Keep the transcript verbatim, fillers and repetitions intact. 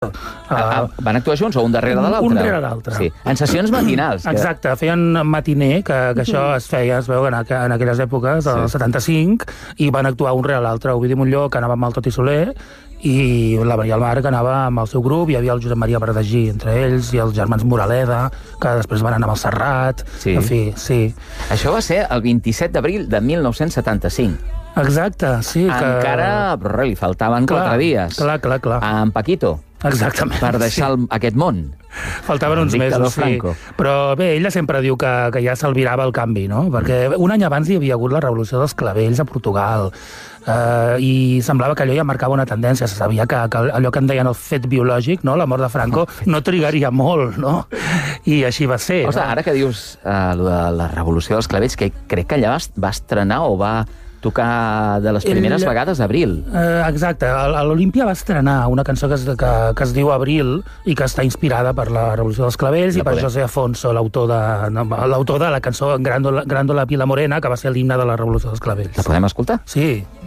Uh, van actuar junts o un darrere de l'altre? Un darrere l'altre. Sí. En sessions matinals. Que... Exacte, feien matiner, que, que això es feia, es veu, en, aqu en aquelles èpoques, del sí. setanta-cinc, i van actuar un rere l'altre. Ovidi Montllor, que anava amb el Toti Soler, i la Maria Almar, que anava amb el seu grup, hi havia el Josep Maria Verdagí entre ells, i els germans Moraleda, que després van anar amb el Serrat, sí. En fi, sí. Això va ser el vint-i-set d'abril de mil nou-cents setanta-cinc. Exacte, sí. Encara, que... però li faltaven clar, quatre dies. Clar, clar, clar. A en Paquito. Exactament. Per deixar sí. aquest món. Faltaven uns mesos, sí. Però bé, ella sempre diu que, que ja s'albirava el canvi, no? Perquè un any abans hi havia hagut la revolució dels clavells a Portugal, eh, i semblava que allò ja marcava una tendència. Se sabia que, que allò que en deien el fet biològic, no? La mort de Franco, no trigaria molt, no? I així va ser. Ostres, no? Ara que dius eh, lo de la revolució dels clavells, que crec que allà va estrenar o va tocar de les primeres El... vegades Abril. Eh, exacte. A l'Olímpia va estrenar una cançó que es, que, que es diu Abril i que està inspirada per la Revolució dels Clavells la i per poder. José Afonso, l'autor de, no, l'autor de la cançó Grándola, Grándola Pila Morena, que va ser l'himne de la Revolució dels Clavells. La podem escoltar? Sí.